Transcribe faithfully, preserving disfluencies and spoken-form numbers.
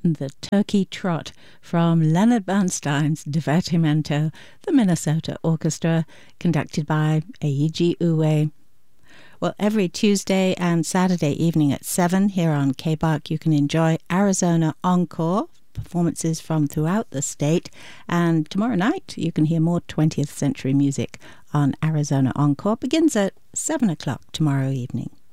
The Turkey Trot from Leonard Bernstein's Divertimento, the Minnesota Orchestra, conducted by Eiji Uwe. Well, every Tuesday and Saturday evening at seven here on K B A R C, you can enjoy Arizona Encore, performances from throughout the state. And tomorrow night, you can hear more twentieth century music on Arizona Encore. Begins at seven o'clock tomorrow evening.